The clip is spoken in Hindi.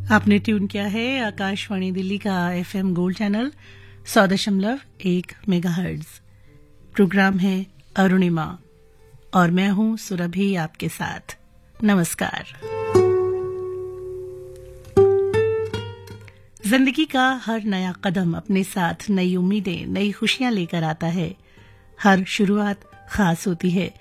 आपने ट्यून किया है आकाशवाणी दिल्ली का FM gold channel 100.1 megahertz. Programme है अरुणिमा और मैं हूं सुरभि आपके साथ। नमस्कार। जिंदगी का हर नया कदम अपने साथ नई उम्मीदें, नई खुशियां लेकर आता है। हर शुरुआत खास होती है,